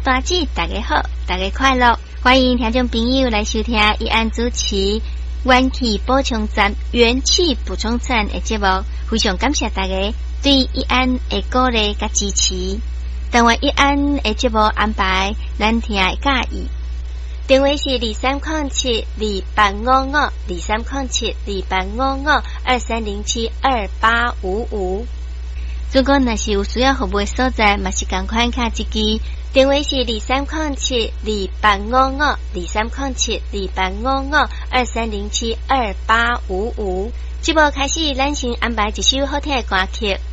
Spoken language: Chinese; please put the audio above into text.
大节大家好，大家快乐！欢迎听众朋友来收听义安主持元气补充站元气补充站的节目，非常感谢大家对义安的鼓励甲支持。当然义安的节目安排，咱听会介意。电话是2307285523072855。如果若是有需要服务的所在，嘛是赶快卡一支。电话是2307285523072855。节目开始，咱先安排一首好听的歌曲。